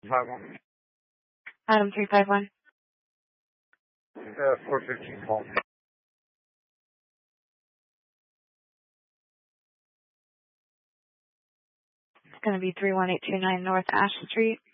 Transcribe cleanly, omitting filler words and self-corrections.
51. Adam 351. 415 call. It's going to be 31829 North Ash Street.